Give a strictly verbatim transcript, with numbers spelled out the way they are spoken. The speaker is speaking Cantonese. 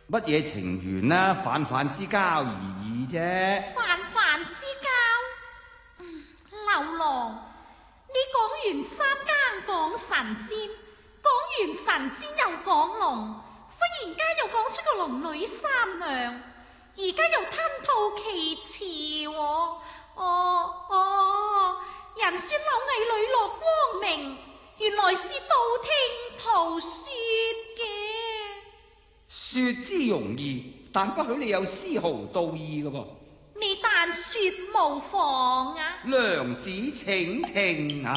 乜嘢情緣啊？泛泛之交而已啫。 泛泛之交。嗯，劉郎，你講完三更講神仙，講完神仙又講龍，忽然間又講出個龍女三娘，而家又吞吐其詞喎。哦哦，人說柳毅磊落光明，原來是道聽途說嘅。 說之容易，但不許你有絲毫道意嘅噃。 你但說無妨啊。 娘子請聽啊。